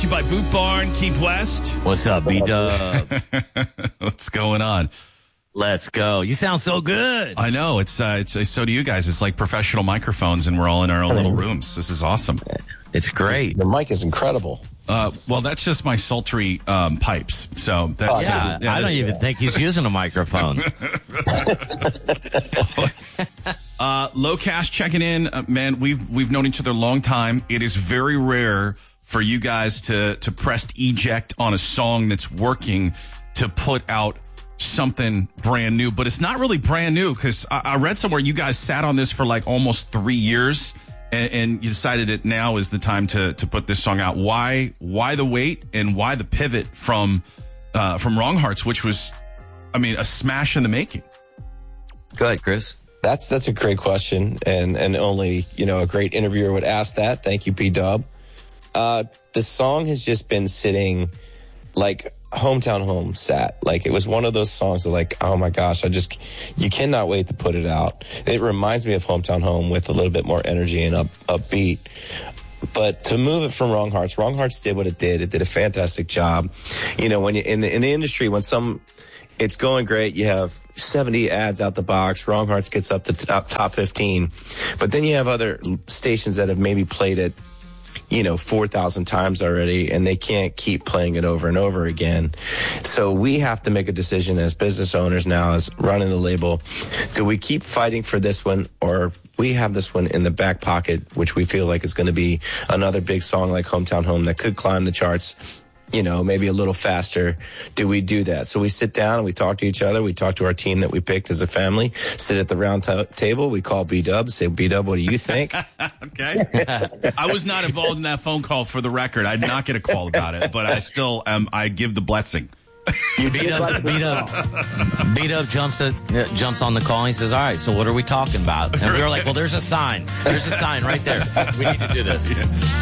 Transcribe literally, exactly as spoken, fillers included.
to you by Boot Barn, Keith West. What's up, B-Dub? What's going on? Let's go. You sound so good. I know. It's, uh, it's uh, so do you guys. It's like professional microphones, and we're all in our own little rooms. This is awesome. It's great. The mic is incredible. Uh, well, that's just my sultry um, pipes. So that's yeah, uh, yeah, I don't even think he's using a microphone. uh, Lowcast checking in, uh, man. We've we've known each other a long time. It is very rare for you guys to to press eject on a song that's working to put out something brand new. But it's not really brand new because I, I read somewhere you guys sat on this for like almost three years. And you decided that now is the time to to put this song out. Why why the wait and why the pivot from uh, from Wrong Hearts, which was, I mean, a smash in the making? Go ahead, Chris. That's that's a great question, and and only you know a great interviewer would ask that. Thank you, P-Dub. Uh, the song has just been sitting like Hometown Home sat. Like, it was one of those songs that, like, oh my gosh, I just, you cannot wait to put it out. It reminds me of Hometown Home with a little bit more energy and up upbeat. But to move it from Wrong Hearts, Wrong Hearts did what it did. It did a fantastic job. You know, when you, in the, in the industry, when some, it's going great, you have seventy ads out the box, Wrong Hearts gets up to top, top fifteen. But then you have other stations that have maybe played it, you know, four thousand times already, and they can't keep playing it over and over again. So we have to make a decision as business owners now, as running the label. Do we keep fighting for this one, or we have this one in the back pocket, which we feel like is going to be another big song like Hometown Home that could climb the charts, you know, maybe a little faster? Do we do that? So we sit down and we talk to each other. We talk to our team that we picked as a family, sit at the round t- table. We call B-Dub, say, B-Dub, what do you think? Okay. I was not involved in that phone call, for the record. I did not get a call about it, but I still am. I give the blessing. B-Dub, B-Dub, B-Dub jumps, at, uh, jumps on the call and he says, all right, so what are we talking about? And we were like, well, there's a sign. There's a sign right there. We need to do this. Yeah.